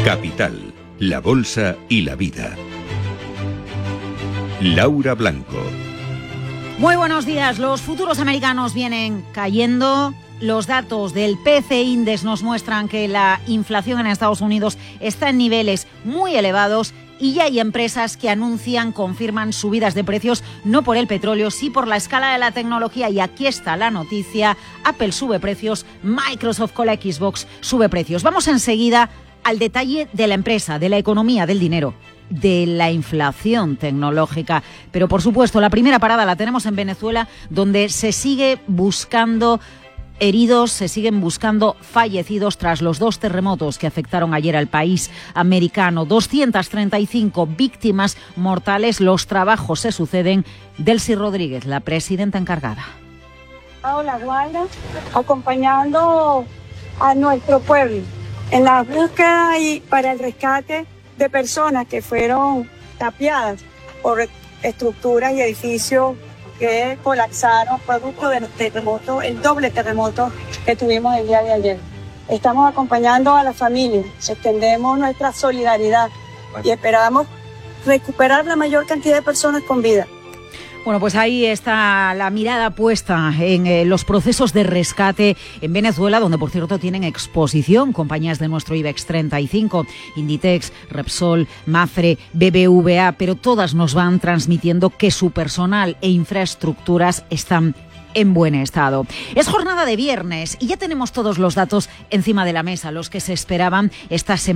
Capital, la bolsa y la vida. Laura Blanco. Muy buenos días. Los futuros americanos vienen cayendo. Los datos del PCE Index nos muestran que la inflación en Estados Unidos está en niveles muy elevados y ya hay empresas que confirman subidas de precios, no por el petróleo, sí por la escala de la tecnología. Y aquí está la noticia: Apple sube precios, Microsoft con la Xbox sube precios. Vamos enseguida al detalle de la empresa, de la economía, del dinero, de la inflación tecnológica. Pero por supuesto, la primera parada la tenemos en Venezuela, donde se sigue buscando heridos, se siguen buscando fallecidos tras los 2 terremotos que afectaron ayer al país americano. 235 víctimas mortales. Los trabajos se suceden. Delcy Rodríguez, la presidenta encargada. Hola, Wanda, acompañando a nuestro pueblo en la búsqueda y para el rescate de personas que fueron tapiadas por estructuras y edificios que colapsaron producto del terremoto, el doble terremoto que tuvimos el día de ayer. Estamos acompañando a la familia, extendemos nuestra solidaridad y esperamos recuperar la mayor cantidad de personas con vida. Bueno, pues ahí está la mirada puesta en los procesos de rescate en Venezuela, donde por cierto tienen exposición compañías de nuestro IBEX 35, Inditex, Repsol, Mapfre, BBVA, pero todas nos van transmitiendo que su personal e infraestructuras están en buen estado. Es jornada de viernes y ya tenemos todos los datos encima de la mesa, los que se esperaban esta semana.